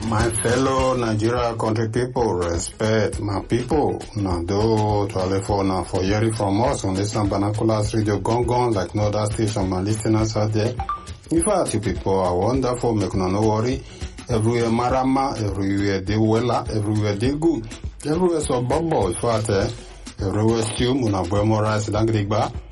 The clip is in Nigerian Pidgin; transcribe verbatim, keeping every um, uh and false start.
My fellow Nigeria country people, respect my people. Now do to for now for hearing from us on this Banakulas Radio Gongon like no other station, my listeners out there. In fact, you people are wonderful, make no no worry. Everywhere marama, everywhere they wella, everywhere they good, everywhere so bubble. In fact, eh, everywhere stew, una boy more rice, langdigba.